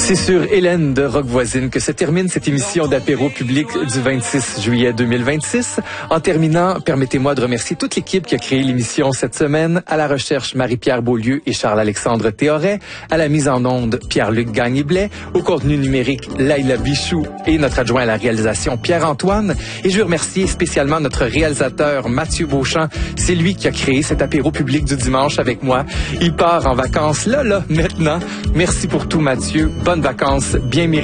C'est sur Hélène de Roquevoisine que se termine cette émission d'apéro public du 26 juillet 2026. En terminant, permettez-moi de remercier toute l'équipe qui a créé l'émission cette semaine. À la recherche, Marie-Pierre Beaulieu et Charles-Alexandre Théoret. À la mise en onde, Pierre-Luc Gagné-Blais. Au contenu numérique, Laïla Bichou et notre adjoint à la réalisation, Pierre-Antoine. Et je veux remercier spécialement notre réalisateur, Mathieu Beauchamp. C'est lui qui a créé cet apéro public du dimanche avec moi. Il part en vacances là, maintenant. Merci pour tout, Mathieu. Bonnes vacances, bien méritées.